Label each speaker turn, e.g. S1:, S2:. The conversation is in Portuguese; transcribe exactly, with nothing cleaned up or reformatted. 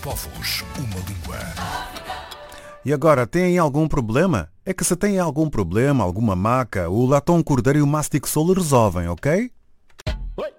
S1: povos, uma língua.
S2: E agora, têm algum problema? É que se têm algum problema, alguma maca, o Latom Cordeiro e o Mastic Soul resolvem, ok?